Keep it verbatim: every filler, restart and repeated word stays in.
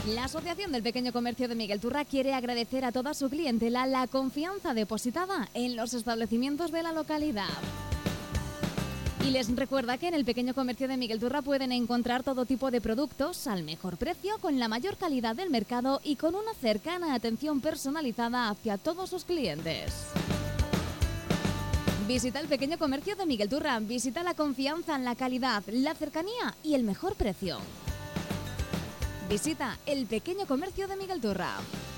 La Asociación del Pequeño Comercio de Miguel Turra quiere agradecer a toda su clientela la confianza depositada en los establecimientos de la localidad. Y les recuerda que en el Pequeño Comercio de Miguel Turra pueden encontrar todo tipo de productos al mejor precio, con la mayor calidad del mercado y con una cercana atención personalizada hacia todos sus clientes. Visita el Pequeño Comercio de Miguel Turra, visita la confianza en la calidad, la cercanía y el mejor precio. Visita el Pequeño Comercio de Miguel Turra.